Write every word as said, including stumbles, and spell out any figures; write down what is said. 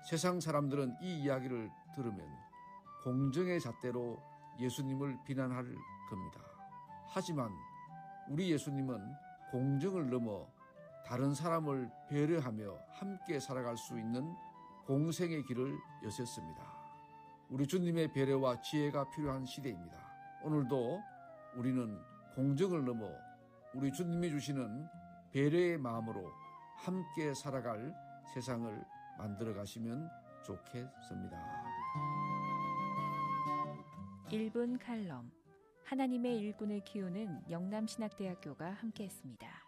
세상 사람들은 이 이야기를 들으면 공정의 잣대로 예수님을 비난할 겁니다. 하지만 우리 예수님은 공정을 넘어 다른 사람을 배려하며 함께 살아갈 수 있는 공생의 길을 여셨습니다. 우리 주님의 배려와 지혜가 필요한 시대입니다. 오늘도 우리는 공정을 넘어 우리 주님이 주시는 배려의 마음으로 함께 살아갈 세상을 만들어 가시면 좋겠습니다. 일 분 칼럼, 하나님의 일꾼을 키우는 영남신학대학교가 함께했습니다.